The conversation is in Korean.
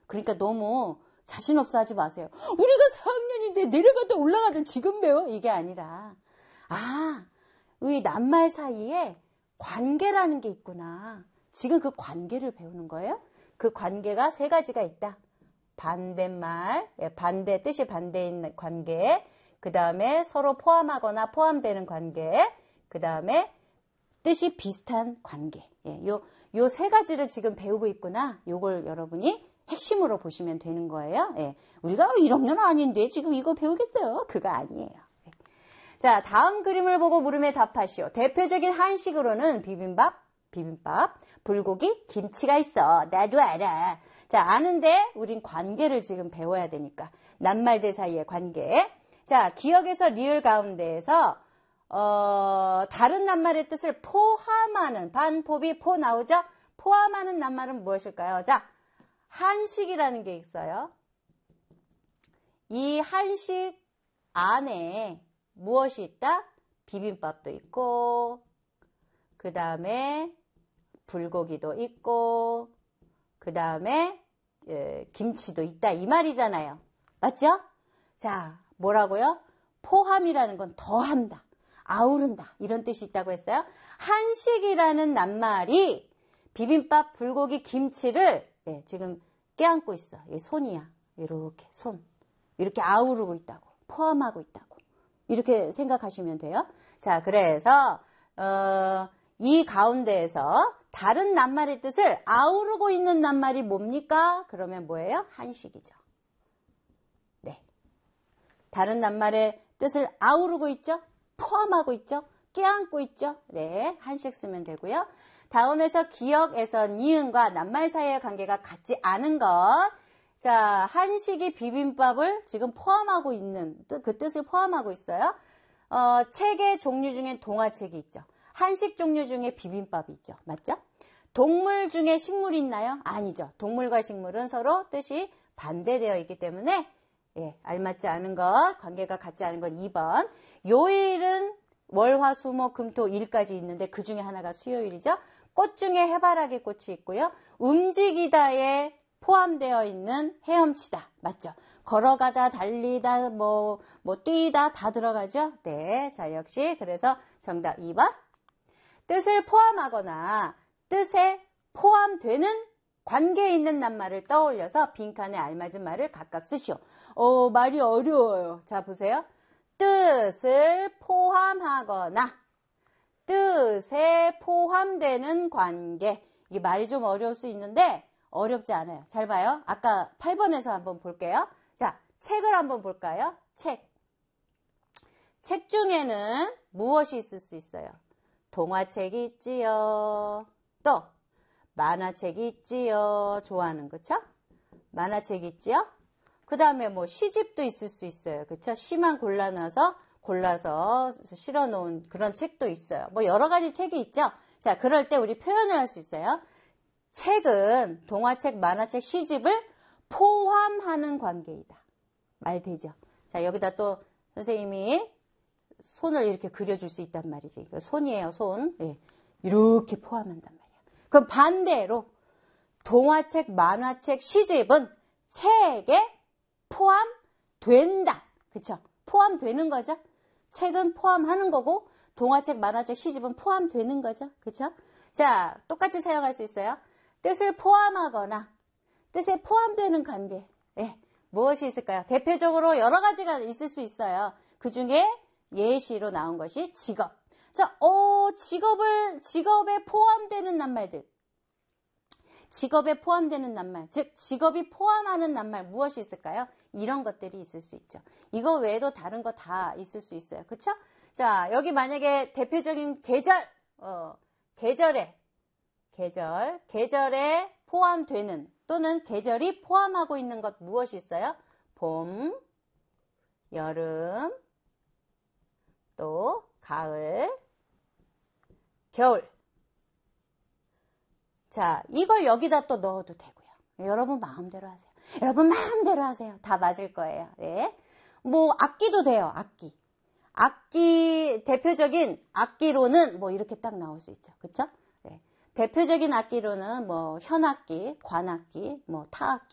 그러니까 너무 자신 없어 하지 마세요. 우리가 4학년인데 내려가다 올라가다 지금 배워? 이게 아니라 이 낱말 사이에 관계라는 게 있구나. 지금 그 관계를 배우는 거예요. 그 관계가 3가지가 있다. 반대말, 반대, 뜻이 반대인 관계, 그 다음에 서로 포함하거나 포함되는 관계, 그 다음에 뜻이 비슷한 관계. 요 3가지를 지금 배우고 있구나. 요걸 여러분이 핵심으로 보시면 되는 거예요. 우리가 1학년 아닌데 지금 이거 배우겠어요? 그거 아니에요. 자, 다음 그림을 보고 물음에 답하시오. 대표적인 한식으로는 비빔밥, 불고기, 김치가 있어. 나도 알아. 자, 아는데 우린 관계를 지금 배워야 되니까. 낱말들 사이의 관계. 자, 기억에서 리을 가운데에서 다른 낱말의 뜻을 포함하는, 반포비 포 나오죠? 포함하는 낱말은 무엇일까요? 자, 한식이라는 게 있어요. 이 한식 안에 무엇이 있다? 비빔밥도 있고, 그 다음에 불고기도 있고, 그 다음에 김치도 있다 이 말이잖아요. 맞죠? 자, 뭐라고요? 포함이라는 건 더한다, 아우른다 이런 뜻이 있다고 했어요. 한식이라는 낱말이 비빔밥, 불고기, 김치를 지금 껴안고 있어. 이 손이야. 이렇게 손. 이렇게 아우르고 있다고. 포함하고 있다고. 이렇게 생각하시면 돼요. 자, 그래서 이 가운데에서 다른 낱말의 뜻을 아우르고 있는 낱말이 뭡니까? 그러면 뭐예요? 한식이죠. 네. 다른 낱말의 뜻을 아우르고 있죠? 포함하고 있죠? 껴안고 있죠? 네. 한식 쓰면 되고요. 다음에서 기억에서 니은과 낱말 사이의 관계가 같지 않은 것. 자, 한식이 비빔밥을 지금 포함하고 있는, 그 뜻을 포함하고 있어요. 책의 종류 중에 동화책이 있죠. 한식 종류 중에 비빔밥이 있죠. 맞죠? 동물 중에 식물이 있나요? 아니죠. 동물과 식물은 서로 뜻이 반대되어 있기 때문에 알맞지 않은 것, 관계가 같지 않은 것 2번. 요일은 월, 화, 수, 목, 금, 토, 일까지 있는데 그 중에 하나가 수요일이죠. 꽃 중에 해바라기 꽃이 있고요. 움직이다에 포함되어 있는 헤엄치다. 맞죠? 걸어가다, 달리다, 뛰다 다 들어가죠? 네. 자, 역시 그래서 정답 2번. 뜻을 포함하거나 뜻에 포함되는 관계에 있는 낱말을 떠올려서 빈칸에 알맞은 말을 각각 쓰시오. 말이 어려워요. 자, 보세요. 뜻을 포함하거나 뜻에 포함되는 관계. 이게 말이 좀 어려울 수 있는데 어렵지 않아요. 잘 봐요. 아까 8번에서 한번 볼게요. 자, 책을 한번 볼까요? 책. 책 중에는 무엇이 있을 수 있어요? 동화책이 있지요. 또 만화책이 있지요. 좋아하는, 그쵸? 만화책이 있지요. 그 다음에 시집도 있을 수 있어요. 그쵸? 시만 골라서 실어 놓은 그런 책도 있어요. 여러 가지 책이 있죠? 자, 그럴 때 우리 표현을 할 수 있어요. 책은 동화책, 만화책, 시집을 포함하는 관계이다. 말 되죠? 자, 여기다 또 선생님이 손을 이렇게 그려줄 수 있단 말이지. 이거 손이에요, 손. 이렇게 포함한단 말이야. 그럼 반대로 동화책, 만화책, 시집은 책에 포함된다. 그쵸? 포함되는 거죠? 책은 포함하는 거고 동화책, 만화책, 시집은 포함되는 거죠. 그쵸? 자, 똑같이 사용할 수 있어요. 뜻을 포함하거나 뜻에 포함되는 관계. 무엇이 있을까요? 대표적으로 여러 가지가 있을 수 있어요. 그 중에 예시로 나온 것이 직업. 자, 직업에 포함되는 낱말들. 직업에 포함되는 낱말, 즉 직업이 포함하는 낱말 무엇이 있을까요? 이런 것들이 있을 수 있죠. 이거 외에도 다른 거 다 있을 수 있어요. 그쵸? 자, 여기 만약에 대표적인 계절에 포함되는 또는 계절이 포함하고 있는 것 무엇이 있어요? 봄, 여름, 또 가을, 겨울. 자, 이걸 여기다 또 넣어도 되고요. 여러분 마음대로 하세요. 여러분 마음대로 하세요. 다 맞을 거예요. 네. 악기도 돼요. 악기, 대표적인 악기로는 이렇게 딱 나올 수 있죠. 그쵸? 네. 대표적인 악기로는 현악기, 관악기, 타악기